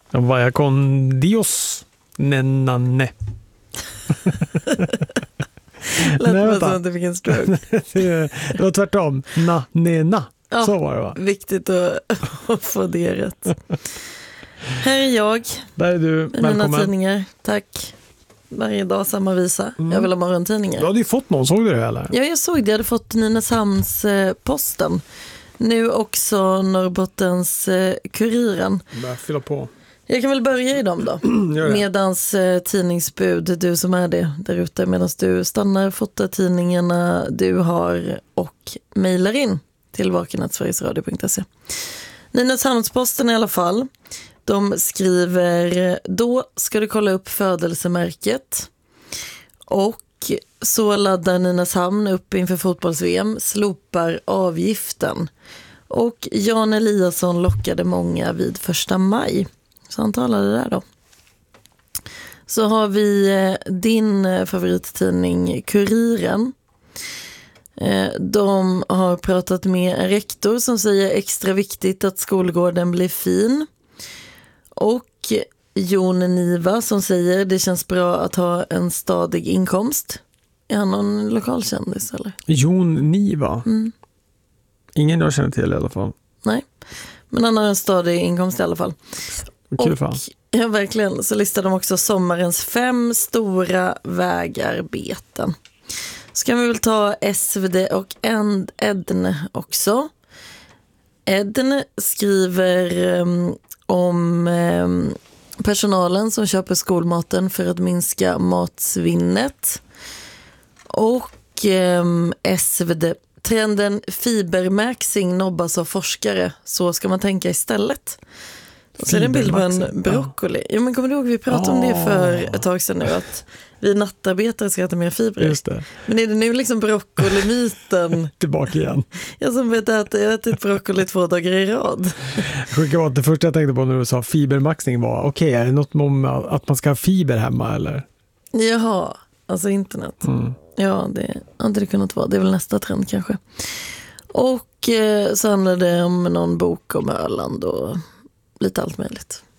Vaya con Dios, nenane. Lät som att du fick en stroke. Det var tvärtom. Na, ne, na. Ja, så var det, va? Viktigt att få det rätt. Här är jag. Där är du, välkommen. Mina tidningar, tack. Varje dag samma visa. Jag vill ha morgontidningar. Du hade ju fått någon, såg du det eller? Ja, jag såg det. Jag hade fått Nynäshamns Posten. Nu också Norrbottens Kuriren. Börja fylla på. Jag kan väl börja i dem då. Medans tidningsbud, du som är det där ute, medan du stannar, fotar tidningarna du har och mejlar in till vaken@sverigesradio.se. Nynäshamnsposten i alla fall. De skriver, då ska du kolla upp födelsemärket. Och så laddar Nynäshamn upp inför fotbolls-VM, slopar avgiften. Och Jan Eliasson lockade många vid 1 maj. Så han talade där då. Så har vi din favorittidning Kuriren. De har pratat med en rektor som säger extra viktigt att skolgården blir fin. Och Jon Niva som säger det känns bra att ha en stadig inkomst. Är han någon lokalkändis eller? Jon Niva? Ingen jag känner till i alla fall. Nej, men han har en stadig inkomst i alla fall. Kul fan. Ja, verkligen. Så listar de också sommarens 5 stora vägarbeten. Så kan vi väl ta SvD och Edn också. Edn skriver om personalen som köper skolmaten för att minska matsvinnet. Och SvD, trenden fibermaxing nobbas av forskare. Så ska man tänka istället. Och så är det en bild på en broccoli. Ja, men kommer du ihåg, vi pratade om det för ett tag sedan nu, att vi nattarbetare ska äta mer fibrer. Just det. Men är det nu liksom broccolimyten? Tillbaka igen. Jag som vet att jag har ätit broccoli 2 dagar i rad. Det första jag tänkte på när du sa fibermaxning var, okej, är det något om att man ska ha fiber hemma eller? Jaha, alltså internet. Ja, det hade det kunnat vara. Det är väl nästa trend kanske. Och så handlar det om någon bok om Öland och lite allt möjligt.